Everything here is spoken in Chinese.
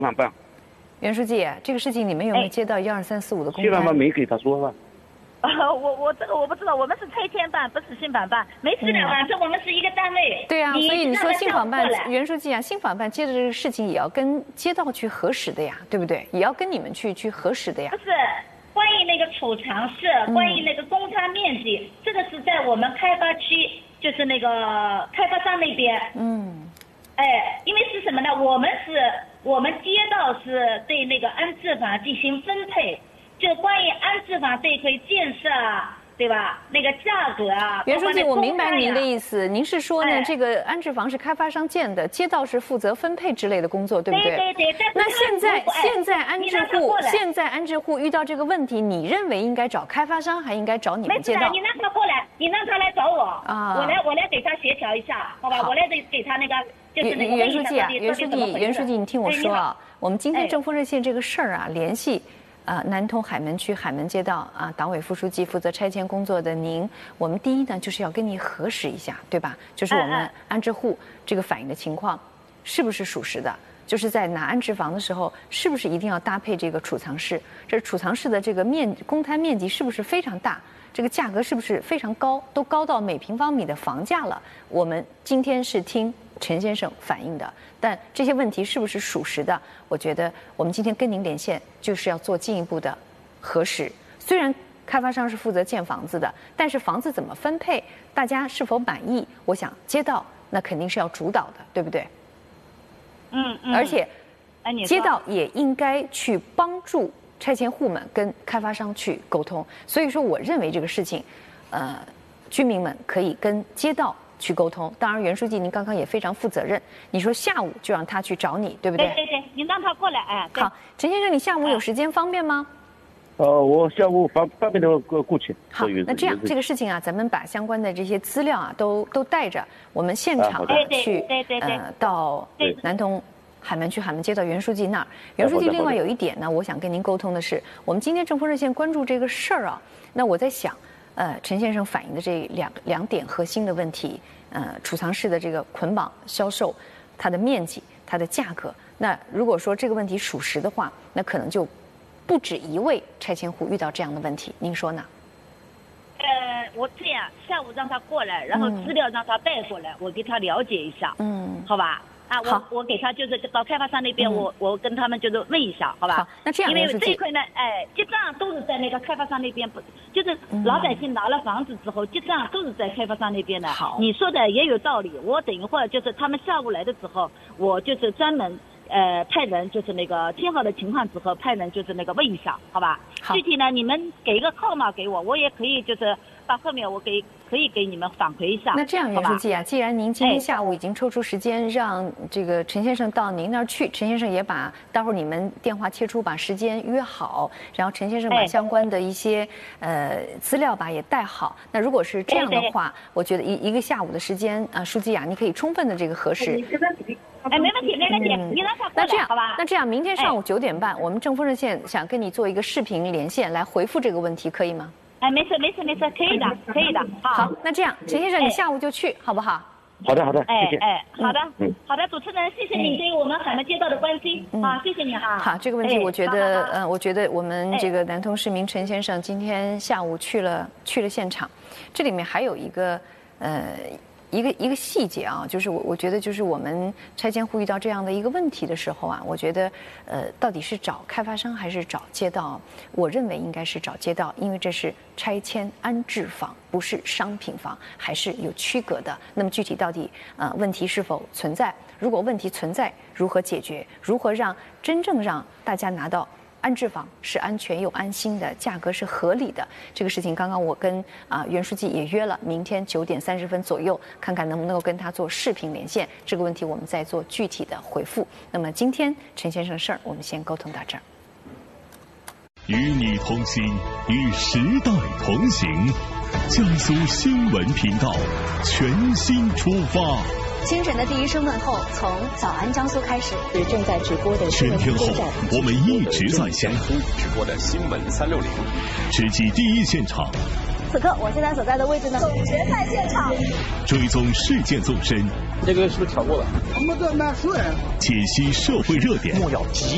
晚办。 袁书记，这个事情你们有没有接到12345的公新单？ 房办没给他说吧？ 我这个我不知道，我们是拆迁办，不是新房办，没资料办，这我们是一个单位。 对啊，所以你说新房办，袁书记啊，新房办接着这个事情也要跟街道去核实的呀，对不对？也要跟你们去核实的呀。 不是，关于那个储藏室，关于那个公摊面积，这个是在我们开发区，就是那个开发商那边。因为是什么呢？我们街道是对那个安置房进行分配，就关于安置房这一块建设啊，对吧？那个价格啊。 袁书记，我明白您的意思，您是说呢，这个安置房是开发商建的，街道是负责分配之类的工作，对不对？ 对。 那现在安置户遇到这个问题，你认为应该找开发商，还应该找你们街道？ 你让他过来，你让他来找我啊，我来给他协调一下，好吧？我来给他那个。 袁书记啊，袁书记，你听我说啊，我们今天正风热线这个事儿啊，联系南通海门区海门街道党委副书记负责拆迁工作的您，我们第一呢就是要跟你核实一下，对吧？就是我们安置户这个反映的情况是不是属实的？就是在拿安置房的时候，是不是一定要搭配这个储藏室？这储藏室的这个公摊面积是不是非常大？这个价格是不是非常高？都高到每平方米的房价了？我们今天是听陈先生反映的，但这些问题是不是属实的？我觉得我们今天跟您连线，就是要做进一步的核实。虽然开发商是负责建房子的，但是房子怎么分配，大家是否满意？我想街道那肯定是要主导的，对不对？而且，街道也应该去帮助拆迁户们跟开发商去沟通。所以说，我认为这个事情，居民们可以跟街道去沟通。当然，袁书记您刚刚也非常负责任，你说下午就让他去找你，对不对？ 对，你让他过来， 好，陈先生，你下午有时间方便吗？ 我下午方便的过去。 好，那这样这个事情啊，咱们把相关的这些资料啊都带着，我们现场去到南通海门区海门街道袁书记那儿。袁书记，另外有一点呢，我想跟您沟通的是，我们今天正风热线关注这个事儿啊，那我在想，陈先生反映的这两点核心的问题，储藏室的这个捆绑销售，它的面积、它的价格，那如果说这个问题属实的话，那可能就不止一位拆迁户遇到这样的问题，您说呢？ 我这样下午让他过来，然后资料让他带过来，我给他了解一下，好吧？我给他就是到开发商那边，我跟他们就是问一下，好吧？ 好，那这样， 因为这一块呢，结账都是在那个开发商那边，不就是老百姓拿了房子之后，结账都是在开发商那边的。 好， 你说的也有道理。我等一会儿就是他们下午来的时候，我就是专门派人就是那个签好的情况之后，派人就是那个问一下，好吧？ 好， 具体呢，你们给一个号码给我，我也可以就是到后面我可以给你们反馈一下。 那这样，袁书记啊，既然您今天下午已经抽出时间让这个陈先生到您那儿去，陈先生也把待会儿你们电话切出把时间约好，然后陈先生把相关的一些资料吧也带好。那如果是这样的话，我觉得一个下午的时间啊，书记啊，你可以充分的这个核实。 没问题，你让他过来，好吧？ 那这样，明天上午9点半，我们正风热线想跟你做一个视频连线来回复这个问题，可以吗？ 没事，可以的。 好，那这样，陈先生，你下午就去，好不好？ 好的，谢谢。 好的，主持人，谢谢你对我们海门街道的关心啊，谢谢你哈。 好，这个问题我觉得，我觉得我们这个南通市民陈先生今天下午去了现场，这里面还有一个一个细节啊，就是我觉得就是我们拆迁户遇到这样的一个问题的时候啊，我觉得到底是找开发商还是找街道？我认为应该是找街道，因为这是拆迁安置房，不是商品房，还是有区隔的。那么具体到底问题是否存在？如果问题存在，如何解决？如何真正让大家拿到安置房是安全又安心的，价格是合理的。这个事情刚刚我跟袁书记也约了，明天9点30分左右，看看能不能够跟他做视频连线。这个问题我们再做具体的回复。那么今天陈先生的事儿，我们先沟通到这儿。 与你同行，与时代同行。江苏新闻频道全新出发。 清晨的第一声问候，从早安江苏开始。正在直播的全天候，我们一直在线。 直播的新闻360， 直击第一现场。 此刻我现在所在的位置呢，总决赛现场。 追踪事件纵深， 这个是不是调过了？ 解析社会热点。 莫要急